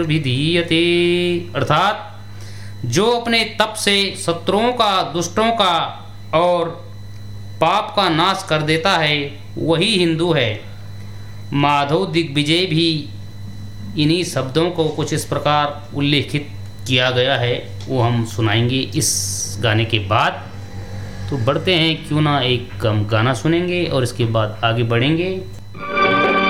विधीयते, अर्थात जो अपने तप से शत्रुओं का, दुष्टों का और पाप का नाश कर देता है वही हिंदू है। माधव दिग्विजय भी इन्हीं शब्दों को कुछ इस प्रकार उल्लेखित किया गया है, वो हम सुनाएंगे इस गाने के बाद। तो बढ़ते हैं, क्यों ना एक हम गाना सुनेंगे और इसके बाद आगे बढ़ेंगे।